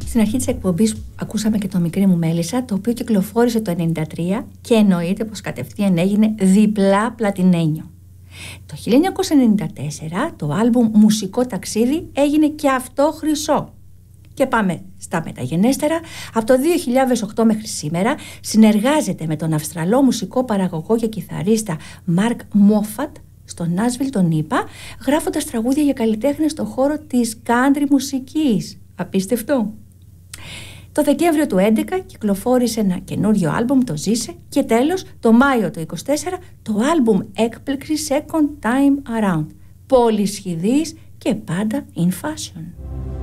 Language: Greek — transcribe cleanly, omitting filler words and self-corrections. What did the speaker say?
Στην αρχή της εκπομπής ακούσαμε και το Μικρή μου Μέλισσα, το οποίο κυκλοφόρησε το 1993 και εννοείται πως κατευθείαν έγινε διπλά πλατινένιο. Το 1994 το άλμπουμ Μουσικό Ταξίδι έγινε και αυτό χρυσό. Και πάμε στα μεταγενέστερα. Από το 2008 μέχρι σήμερα συνεργάζεται με τον Αυστραλό μουσικό παραγωγό και κιθαρίστα Μαρκ Μόφατ στο Νάσβιλ, τον ΗΠΑ, γράφοντας τραγούδια για καλλιτέχνες στον χώρο της country μουσικής. Απίστευτο. Το Δεκέμβριο του 2011 κυκλοφόρησε ένα καινούριο άλμπουμ, το Ζήσε, και τέλος το Μάιο του 2024 το άλμπουμ έκπληξη Second Time Around. Πολυσχηδής και πάντα in fashion.